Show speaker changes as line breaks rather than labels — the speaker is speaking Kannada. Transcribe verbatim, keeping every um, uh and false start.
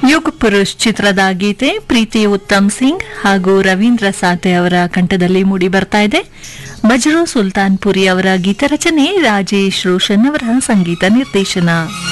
ಯುಗ್ ಪುರುಷ್ ಚಿತ್ರದ ಗೀತೆ ಪ್ರೀತಿ ಉತ್ತಮ್ ಸಿಂಗ್ ಹಾಗೂ ರವೀಂದ್ರ ಸಾತೆ ಅವರ ಕಂಠದಲ್ಲಿ ಮೂಡಿ ಬರ್ತಾ ಇದೆ. ಬಜ್ರೋ ಸುಲ್ತಾನ್ಪುರಿ ಅವರ ಗೀತ ರಚನೆ, ರಾಜೇಶ್ ರೋಷನ್ ಅವರ ಸಂಗೀತ ನಿರ್ದೇಶನ.